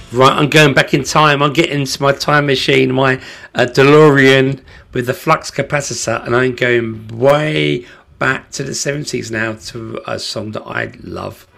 Right, I'm going back in time. I'm getting into my time machine, my DeLorean with the flux capacitor, and I'm going way back to the 70s now to a song that I love.